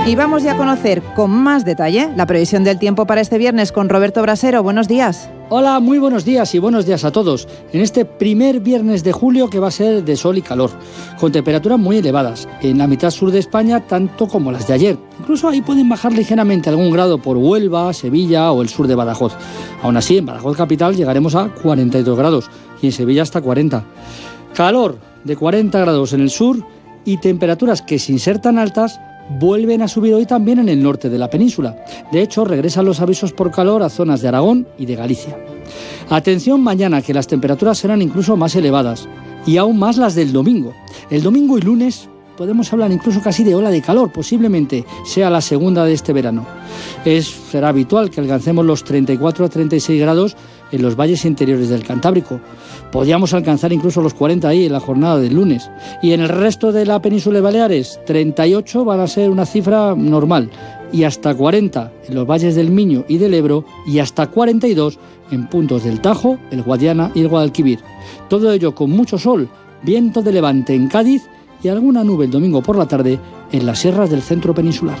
Y vamos ya a conocer con más detalle la previsión del tiempo para este viernes con Roberto Brasero. Buenos días. Hola, muy buenos días y buenos días a todos. En este primer viernes de julio, que va a ser de sol y calor, con temperaturas muy elevadas en la mitad sur de España, tanto como las de ayer. Incluso ahí pueden bajar ligeramente algún grado por Huelva, Sevilla o el sur de Badajoz. Aún así, en Badajoz capital llegaremos a 42 grados y en Sevilla hasta 40. Calor de 40 grados en el sur y temperaturas que, sin ser tan altas, vuelven a subir hoy también en el norte de la península. De hecho, regresan los avisos por calor a zonas de Aragón y de Galicia. Atención mañana, que las temperaturas serán incluso más elevadas, y aún más las del domingo. El domingo y lunes podemos hablar incluso casi de ola de calor, posiblemente sea la segunda de este verano. Será habitual que alcancemos los 34 a 36 grados en los valles interiores del Cantábrico. Podríamos alcanzar incluso los 40 ahí en la jornada del lunes. Y en el resto de la península de Baleares, 38 van a ser una cifra normal. Y hasta 40 en los valles del Miño y del Ebro, y hasta 42 en puntos del Tajo, el Guadiana y el Guadalquivir. Todo ello con mucho sol, viento de levante en Cádiz y alguna nube el domingo por la tarde en las sierras del centro peninsular.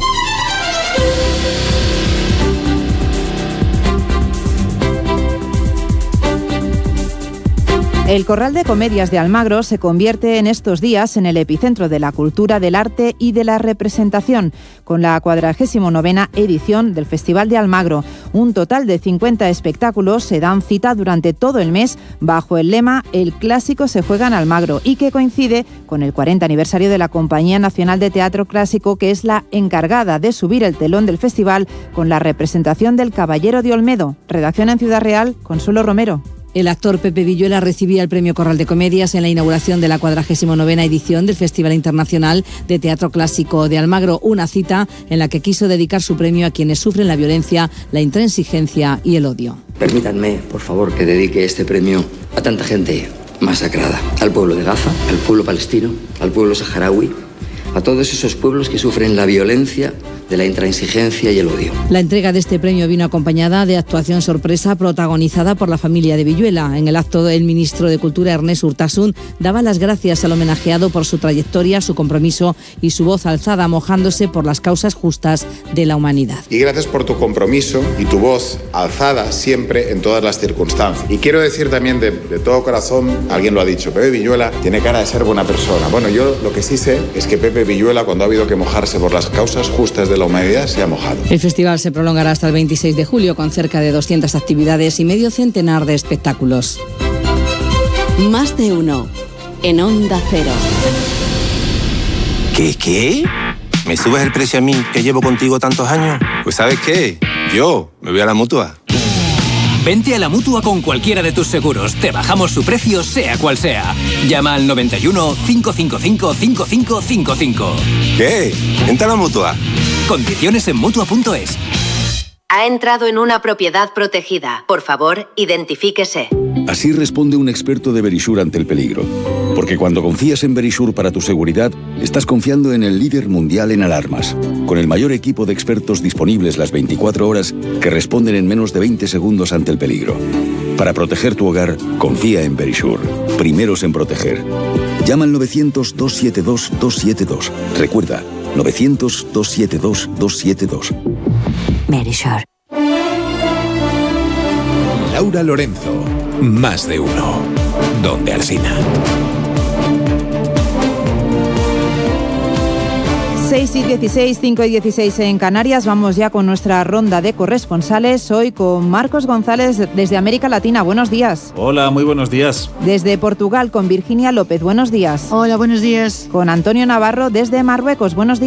El Corral de Comedias de Almagro se convierte en estos días en el epicentro de la cultura, del arte y de la representación, con la 49ª edición del Festival de Almagro. Un total de 50 espectáculos se dan cita durante todo el mes bajo el lema «El clásico se juega en Almagro», y que coincide con el 40 aniversario de la Compañía Nacional de Teatro Clásico, que es la encargada de subir el telón del festival con la representación del Caballero de Olmedo. Redacción en Ciudad Real, Consuelo Romero. El actor Pepe Villuela recibía el premio Corral de Comedias en la inauguración de la 49ª edición del Festival Internacional de Teatro Clásico de Almagro, una cita en la que quiso dedicar su premio a quienes sufren la violencia, la intransigencia y el odio. Permítanme, por favor, que dedique este premio a tanta gente masacrada, al pueblo de Gaza, al pueblo palestino, al pueblo saharaui, a todos esos pueblos que sufren la violencia de la intransigencia y el odio. La entrega de este premio vino acompañada de actuación sorpresa protagonizada por la familia de Villuela. En el acto, el ministro de Cultura, Ernest Urtasun, daba las gracias al homenajeado por su trayectoria, su compromiso y su voz alzada, mojándose por las causas justas de la humanidad. Y gracias por tu compromiso y tu voz alzada siempre en todas las circunstancias. Y quiero decir también de todo corazón, alguien lo ha dicho, Pepe Villuela tiene cara de ser buena persona. Bueno, yo lo que sí sé es que Pepe Villuela, cuando ha habido que mojarse por las causas justas de la humanidad, se ha mojado. El festival se prolongará hasta el 26 de julio con cerca de 200 actividades y medio centenar de espectáculos. Más de uno en Onda Cero. ¿Qué? ¿Me subes el precio a mí, que llevo contigo tantos años? Pues ¿sabes qué? Yo me voy a la Mutua. Vente a la Mutua con cualquiera de tus seguros. Te bajamos su precio, sea cual sea. Llama al 91 555 5555. ¿Qué? Vente a la Mutua. Condiciones en Mutua.es. Ha entrado en una propiedad protegida. Por favor, identifíquese. Así responde un experto de Verisure ante el peligro. Porque cuando confías en Verisure para tu seguridad, estás confiando en el líder mundial en alarmas, con el mayor equipo de expertos disponibles las 24 horas que responden en menos de 20 segundos ante el peligro. Para proteger tu hogar, confía en Verisure. Primeros en proteger. Llama al 900-272-272. Recuerda, 900-272-272. Verisure. Laura Lorenzo. Más de uno. Donde Alsina. 6 y 16, 5 y 16 en Canarias. Vamos ya con nuestra ronda de corresponsales. Hoy con Marcos González desde América Latina. Buenos días. Hola, muy buenos días. Desde Portugal con Virginia López. Buenos días. Hola, buenos días. Con Antonio Navarro desde Marruecos. Buenos días.